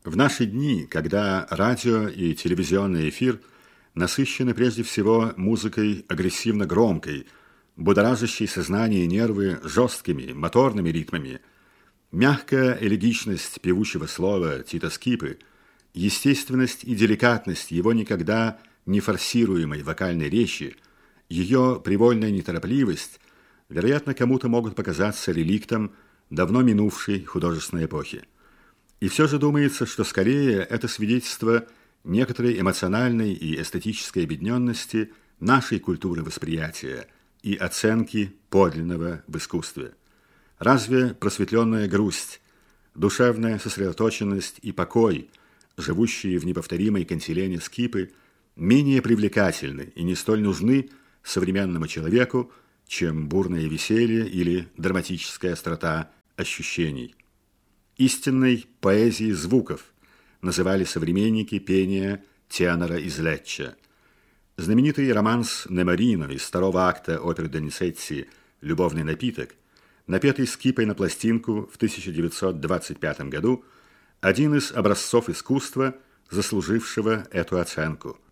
В наши дни, когда радио и телевизионный эфир насыщены прежде всего музыкой агрессивно громкой, будоражащей сознание и нервы жесткими моторными ритмами, мягкая элегичность певучего слова Тита Скипы, естественность и деликатность его никогда не форсируемой вокальной речи, ее привольная неторопливость, вероятно, кому-то могут показаться реликтом давно минувшей художественной эпохи. И все же думается, что скорее это свидетельство некоторой эмоциональной и эстетической объединенности нашей культуры восприятия и оценки подлинного в искусстве. Разве просветленная грусть, душевная сосредоточенность и покой, живущие в неповторимой кантилене Скипы, менее привлекательны и не столь нужны современному человеку, чем бурное веселье или драматическая острота ощущений? Истинной поэзией звуков называли современники пение тенора из Леччо. Знаменитый романс Неморино из второго акта оперы Доницетти «Любовный напиток», напетый Скипой на пластинку в 1925 году, один из образцов искусства, заслужившего эту оценку.